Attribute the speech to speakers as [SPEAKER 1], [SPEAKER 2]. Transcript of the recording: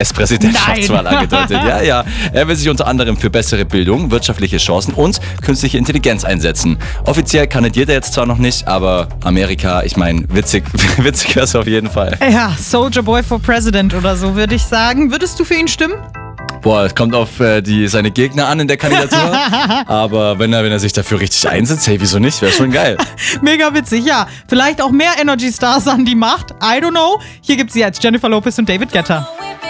[SPEAKER 1] US-Präsidentschaftswahl angedeutet. Ja. Er will sich unter anderem für bessere Bildung, wirtschaftliche Chancen und künstliche Intelligenz einsetzen. Offiziell kandidiert er jetzt zwar noch nicht, aber Amerika, ich meine, witzig wäre es auf jeden Fall.
[SPEAKER 2] Ja, Soldier Boy for President oder so, würde ich sagen. Würdest du für ihn stimmen?
[SPEAKER 1] Boah, es kommt auf seine Gegner an in der Kandidatur. Aber wenn er sich dafür richtig einsetzt, hey, wieso nicht? Wäre schon geil.
[SPEAKER 2] Mega witzig, ja. Vielleicht auch mehr Energy Stars an die Macht. I don't know. Hier gibt's sie jetzt, Jennifer Lopez und David Guetta.